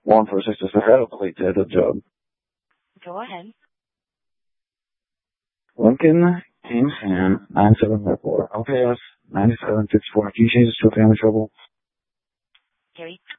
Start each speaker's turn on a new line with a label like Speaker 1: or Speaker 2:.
Speaker 1: 146 is ahead of the late Ted job.
Speaker 2: Go ahead.
Speaker 1: Lincoln, Kings Ham, 9714. LPS 9764. Can you change this to a family trouble?
Speaker 2: Gary.